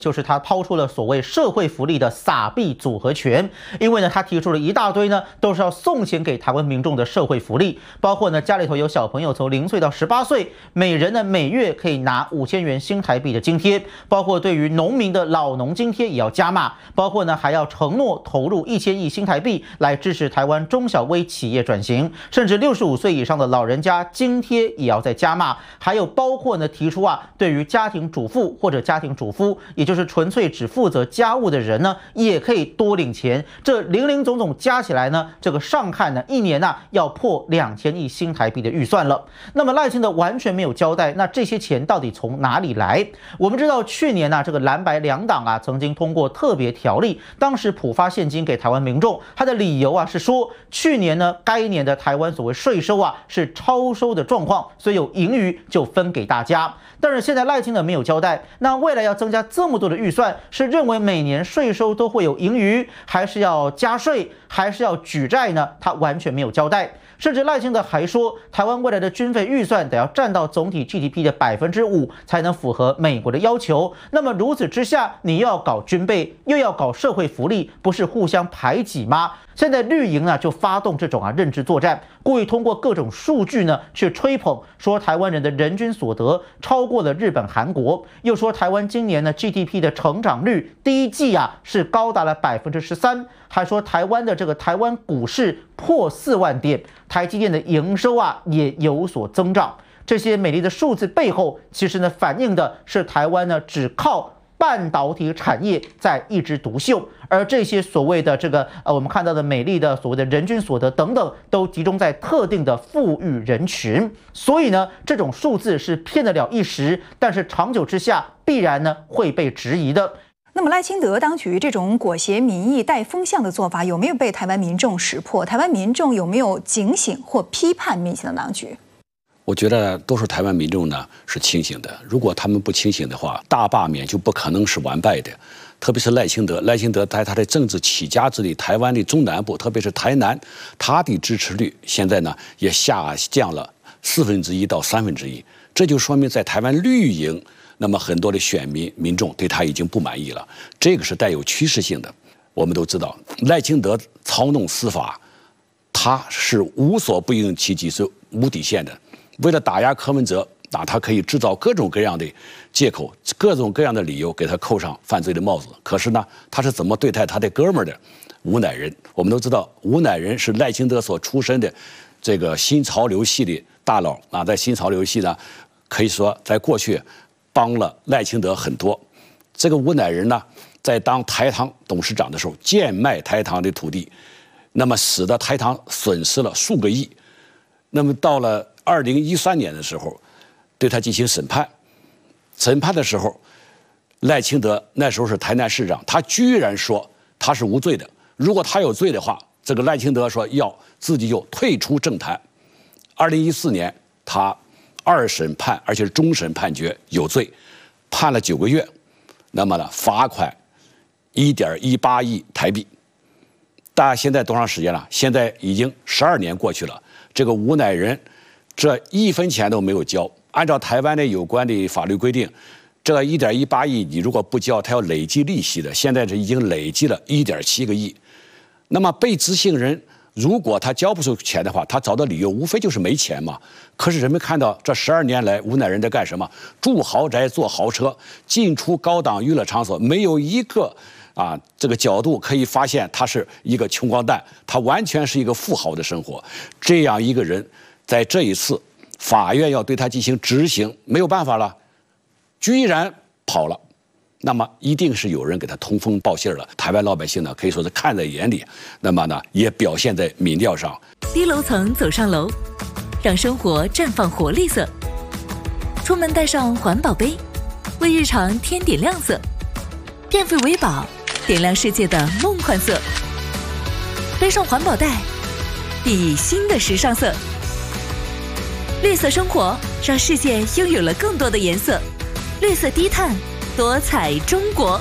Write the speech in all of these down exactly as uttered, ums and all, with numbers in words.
就是他抛出了所谓社会福利的撒币组合拳，因为呢，他提出了一大堆呢，都是要送钱给台湾民众的社会福利，包括呢，家里头有小朋友从零岁到十八岁，每人呢每月可以拿五千元新台币的津贴，包括对于农民的老农津贴也要加码，包括呢还要承诺投入一千亿新台币来支持台湾中小微企业转型，甚至六十五岁以上的老人家津贴也要再加码，还有包括呢提出啊，对于家庭主妇或者家庭主夫，也就是纯粹只负责家务的人呢，也可以多领钱。这零零总总加起来呢，这个上看呢，一年啊要破两千亿新台币的预算了。那么赖清德完全没有交代，那这些钱到底从哪里来？我们知道去年啊，这个蓝白两党啊曾经通过特别条例，当时普发现金给台湾民众，他的理由啊是说，去年呢该年的台湾所谓税收啊是超收的状况，所以有盈余就分给大家。但是现在赖清德没有交代，那未来要增加这么多的预算，是认为每年税收都会有盈余，还是要加税，还是要举债呢？他完全没有交代。甚至赖清德还说，台湾未来的军费预算得要占到总体 G D P 的百分之五，才能符合美国的要求。那么如此之下，你又要搞军备，又要搞社会福利，不是互相排挤吗？现在绿营呢就发动这种啊认知作战，故意通过各种数据呢去吹捧，说台湾人的人均所得超过了日本、韩国，又说台湾今年呢 G D P 的成长率第一季啊是高达了百分之十三，还说台湾的这个台湾股市破四万点，台积电的营收啊也有所增长。这些美丽的数字背后，其实呢反映的是台湾呢只靠半导体产业在一枝独秀，而这些所谓的这个呃，我们看到的美丽的所谓的人均所得等等，都集中在特定的富裕人群。所以呢，这种数字是骗得了一时，但是长久之下必然呢会被质疑的。 那么赖清德当局这种裹挟民意、带风向的做法，有没有被台湾民众识破？台湾民众有没有警醒或批判面前的当局？ 我觉得多数台湾民众呢是清醒的，如果他们不清醒的话，大罢免就不可能是完败的。特别是赖清德，赖清德在他的政治起家之地，台湾的中南部，特别是台南，他的支持率现在呢也下降了四分之一到三分之一，这就说明在台湾绿营，那么很多的选民民众对他已经不满意了，这个是带有趋势性的。我们都知道，赖清德操弄司法，他是无所不用其极，是无底线的。为了打压柯文哲，那他可以制造各种各样的借口、各种各样的理由，给他扣上犯罪的帽子。可是呢，他是怎么对待他的哥们儿的？吴乃仁，我们都知道，吴乃仁是赖清德所出身的这个新潮流系的大佬啊，在新潮流系呢，可以说在过去帮了赖清德很多。这个吴乃仁呢，在当台糖董事长的时候，贱卖台糖的土地，那么使得台糖损失了数个亿。那么到了二零一三年的时候，对他进行审判。审判的时候，赖清德那时候是台南市长，他居然说他是无罪的。如果他有罪的话，这个赖清德说要自己就退出政坛。二零一四年，他二审判，而且是终审判决有罪，判了九个月，那么呢，罚款一点一八亿台币。大家现在多长时间了？现在已经十二年过去了。这个吴乃仁，这一分钱都没有交。按照台湾的有关的法律规定，这个一点一八亿，你如果不交，他要累计利息的。现在是已经累计了一点七个亿。那么被执行人如果他交不出钱的话，他找的理由无非就是没钱嘛。可是人们看到这十二年来，吴乃仁在干什么？住豪宅、坐豪车、进出高档娱乐场所，没有一个啊这个角度可以发现他是一个穷光蛋，他完全是一个富豪的生活。这样一个人，在这一次法院要对他进行执行，没有办法了，居然跑了。那么一定是有人给他通风报信了。台湾老百姓呢，可以说是看在眼里，那么呢，也表现在民调上。 低楼层走上楼，让生活绽放活力色。出门带上环保杯，为日常添点亮色。电费为宝，点亮世界的梦幻色。背上环保袋，熠熠新的时尚色。绿色生活，让世界拥有了更多的颜色。绿色低碳。多彩中国，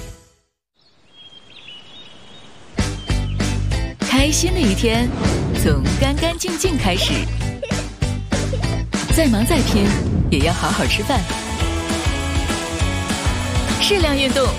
开心的一天从干干净净开始。再忙再拼，也要好好吃饭，适量运动，